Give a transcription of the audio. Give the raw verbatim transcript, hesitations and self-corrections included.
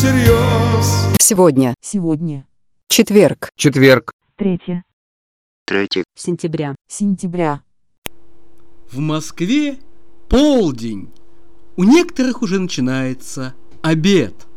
всерьез. Сегодня. Сегодня. Четверг. Четверг. Третье. Третье. Сентября. Сентября. В Москве полдень. У некоторых уже начинается обед.